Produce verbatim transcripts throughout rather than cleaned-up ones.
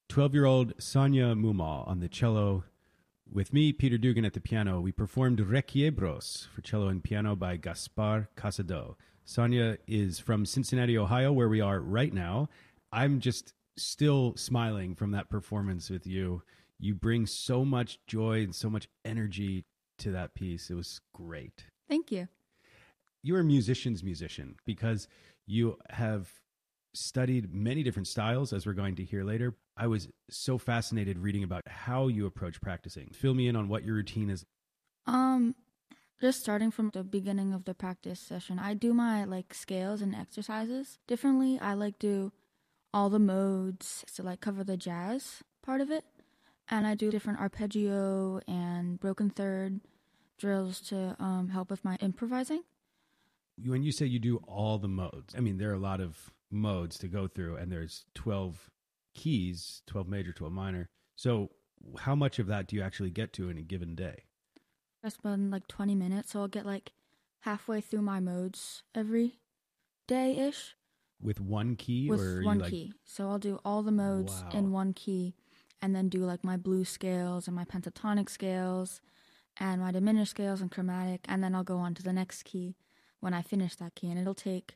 twelve-year-old Sonia Mumal on the cello. With me, Peter Dugan at the piano. We performed Requiebros for cello and piano by Gaspar Casado. Sonia is from Cincinnati, Ohio, where we are right now. I'm just still smiling from that performance with you. You bring so much joy and so much energy to that piece. It was great. Thank you. You're a musician's musician because you have studied many different styles, as we're going to hear later. I was so fascinated reading about how you approach practicing. Fill me in on what your routine is. Um, just starting from the beginning of the practice session, I do my like scales and exercises differently. I like do all the modes to like cover the jazz part of it, and I do different arpeggio and broken third drills to um, help with my improvising. When you say you do all the modes, I mean, there are a lot of modes to go through, and there's twelve keys, twelve major, twelve minor. So how much of that do you actually get to in a given day? I spend like twenty minutes, so I'll get like halfway through my modes every day-ish. With one key? With or one you like... key. So I'll do all the modes Wow. in one key, and then do like my blues scales and my pentatonic scales and my diminished scales and chromatic, and then I'll go on to the next key when I finish that key, and it'll take,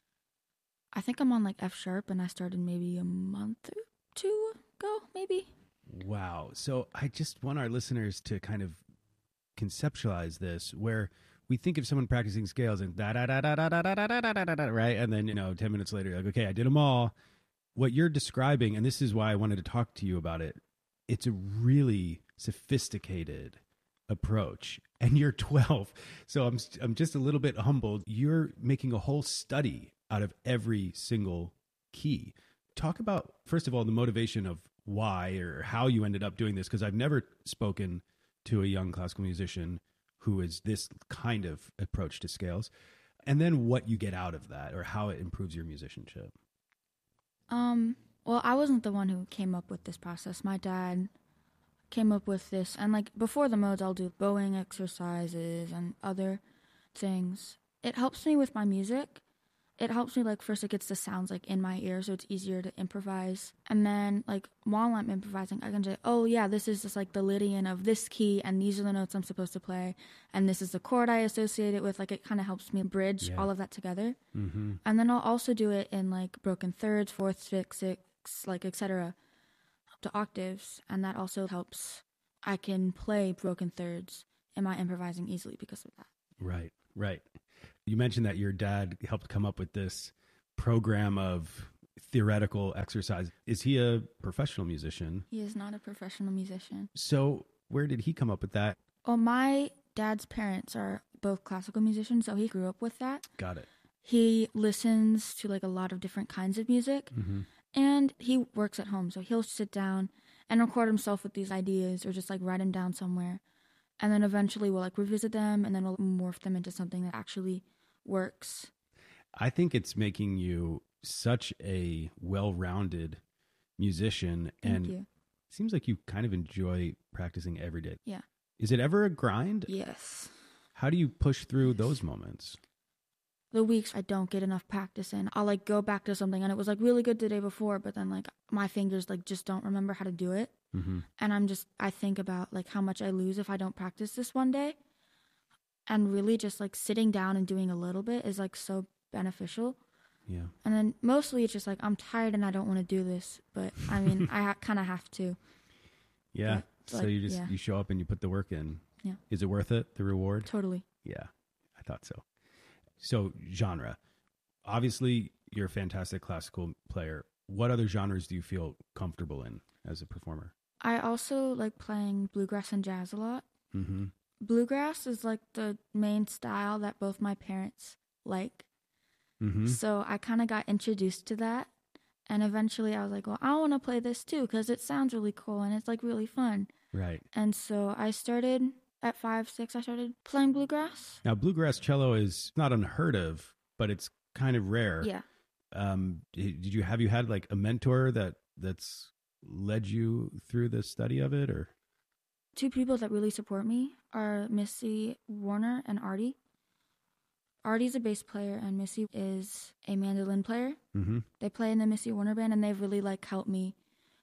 I think I'm on like F sharp, and I started maybe a month or two ago, maybe. Wow. So I just want our listeners to kind of conceptualize this, where we think of someone practicing scales and da da da da da da da da da da da da, right? And then, you know, ten minutes later, you're like, okay, I did them all. What you're describing, and this is why I wanted to talk to you about it, it's a really sophisticated approach, and you're twelve. So I'm I'm just a little bit humbled. You're making a whole study out of every single key. Talk about, first of all, the motivation of why or how you ended up doing this, because I've never spoken to a young classical musician who is this kind of approach to scales, and then what you get out of that or how it improves your musicianship. Um, well, I wasn't the one who came up with this process. My dad came up with this, and like before the modes, I'll do bowing exercises and other things. It helps me with my music. It helps me, like, first it gets the sounds, like, in my ear, so it's easier to improvise. And then, like, while I'm improvising, I can say, oh, yeah, this is just, like, the Lydian of this key, and these are the notes I'm supposed to play, and this is the chord I associate it with. Like, it kind of helps me bridge Yeah. all of that together. Mm-hmm. And then I'll also do it in, like, broken thirds, fourths, fifths, sixths, like, et cetera, up to octaves. And that also helps. I can play broken thirds in my improvising easily because of that. Right, right. You mentioned that your dad helped come up with this program of theoretical exercise. Is he a professional musician? He is not a professional musician. So where did he come up with that? Well, my dad's parents are both classical musicians, so he grew up with that. Got it. He listens to like a lot of different kinds of music, Mm-hmm. and he works at home, so he'll sit down and record himself with these ideas or just like write them down somewhere. And then eventually we'll like revisit them, and then we'll morph them into something that actually works. I think it's making you such a well-rounded musician. Thank and you. It seems like you kind of enjoy practicing every day. Yeah. Is it ever a grind? Yes. How do you push through those moments? The weeks I don't get enough practice in, I'll like go back to something and it was like really good the day before, but then like my fingers like just don't remember how to do it. Mm-hmm. And I'm just, I think about like how much I lose if I don't practice this one day. And really just like sitting down and doing a little bit is like so beneficial. Yeah. And then mostly it's just like, I'm tired and I don't want to do this. But I mean, I ha- kind of have to. Yeah. But, so like, you just, yeah. you show up and you put the work in. Yeah. Is it worth it, the reward? Totally. Yeah, I thought so. So genre. Obviously, you're a fantastic classical player. What other genres do you feel comfortable in as a performer? I also like playing bluegrass and jazz a lot. Mm-hmm. Bluegrass is like the main style that both my parents like. Mm-hmm. So I kind of got introduced to that. And eventually I was like, well, I want to play this too because it sounds really cool and it's like really fun. Right. And so I started at five, six, I started playing bluegrass. Now, bluegrass cello is not unheard of, but it's kind of rare. Yeah. Um, did you have you had like a mentor that that's led you through the study of it, or? Two people that really support me are Missy Warner and Artie. Artie's a bass player and Missy is a mandolin player. Mm-hmm. They play in the Missy Warner band and they've really like helped me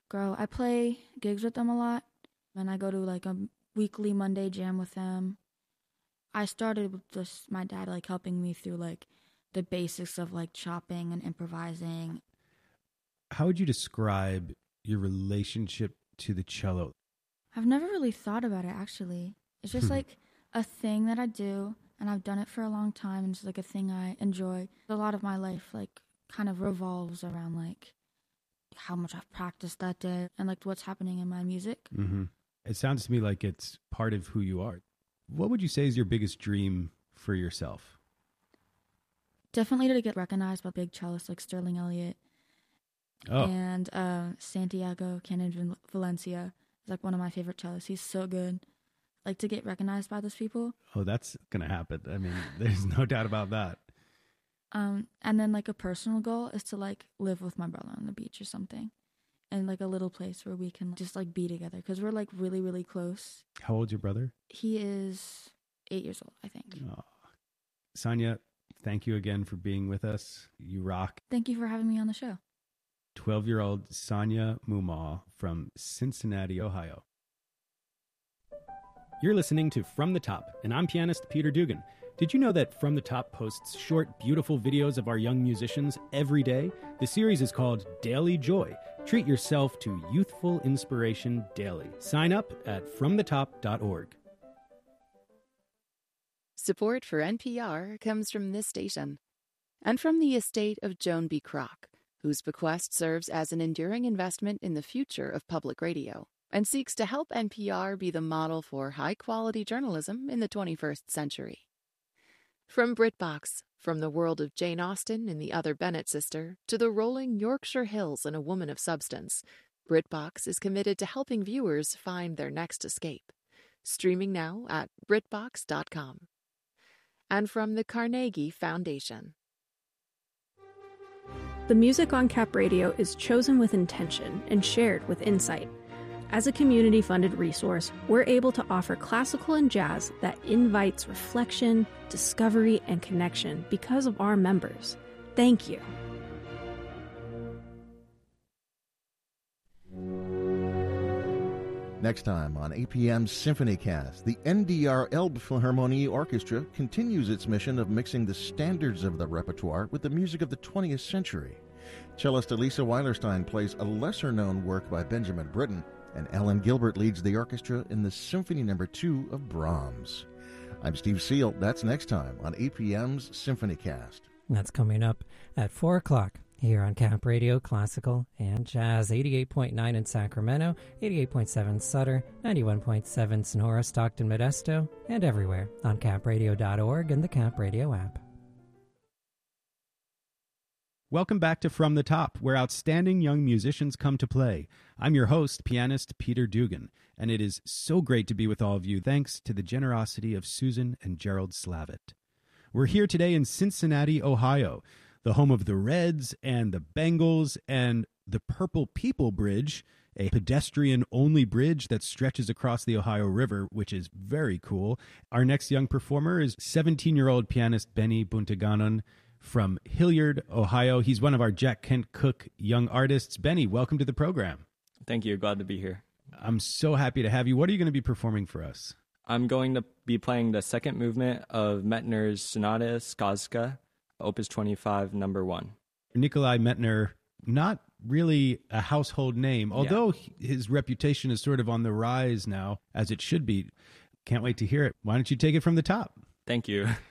grow. I play gigs with them a lot, and I go to like a weekly Monday jam with them. I started with just my dad like helping me through like the basics of like chopping and improvising. How would you describe your relationship to the cello? I've never really thought about it, actually. It's just like a thing that I do, and I've done it for a long time, and it's like a thing I enjoy. A lot of my life like kind of revolves around like how much I've practiced that day and like what's happening in my music. Mm-hmm. It sounds to me like it's part of who you are. What would you say is your biggest dream for yourself? Definitely to get recognized by big cellists like Sterling Elliott Oh. and uh, Santiago Canon Valencia is like one of my favorite cellists. He's so good. Like to get recognized by those people. Oh, that's going to happen. I mean, there's no doubt about that. Um, and then like a personal goal is to like live with my brother on the beach or something, and like a little place where we can just like be together because we're like really really close. How old's your brother? He is eight years old, I think. Oh. Sonia, thank you again for being with us. You rock. Thank you for having me on the show. twelve-year-old Sonia Mumaw from Cincinnati, Ohio. You're listening to From the Top, and I'm pianist Peter Dugan. Did you know that From the Top posts short, beautiful videos of our young musicians every day? The series is called Daily Joy. Treat yourself to youthful inspiration daily. Sign up at from the top dot org. Support for N P R comes from this station and from the estate of Joan B. Kroc, whose bequest serves as an enduring investment in the future of public radio and seeks to help N P R be the model for high-quality journalism in the twenty-first century. From BritBox, from the world of Jane Austen and the Other Bennett sister, to the rolling Yorkshire Hills and A Woman of Substance, BritBox is committed to helping viewers find their next escape. Streaming now at britbox dot com. And from the Carnegie Foundation. The music on Cap Radio is chosen with intention and shared with insight. As a community-funded resource, we're able to offer classical and jazz that invites reflection, discovery, and connection because of our members. Thank you. Next time on A P M's SymphonyCast, the N D R Elbphilharmonie Orchestra continues its mission of mixing the standards of the repertoire with the music of the twentieth century. Cellist Elisa Weilerstein plays a lesser-known work by Benjamin Britten, and Ellen Gilbert leads the orchestra in the Symphony Number Two of Brahms. I'm Steve Seal. That's next time on A P M's SymphonyCast. That's coming up at four o'clock here on Cap Radio Classical and Jazz, eighty-eight point nine in Sacramento, eighty-eight point seven Sutter, ninety-one point seven Sonora, Stockton, Modesto, and everywhere on cap radio dot org and the Cap Radio app. Welcome back to From the Top, where outstanding young musicians come to play. I'm your host, pianist Peter Dugan, and it is so great to be with all of you thanks to the generosity of Susan and Gerald Slavitt. We're here today in Cincinnati, Ohio, the home of the Reds and the Bengals and the Purple People Bridge, a pedestrian-only bridge that stretches across the Ohio River, which is very cool. Our next young performer is seventeen-year-old pianist Benny Buntaganon from Hilliard, Ohio. He's one of our Jack Kent Cooke young artists. Benny, welcome to the program. Thank you. Glad to be here. I'm so happy to have you. What are you going to be performing for us? I'm going to be playing the second movement of Mettner's Sonata Skazka, Opus twenty-five, number one. Nikolai Mettner, not really a household name, although yeah. his reputation is sort of on the rise now, as it should be. Can't wait to hear it. Why don't you take it from the top? Thank you.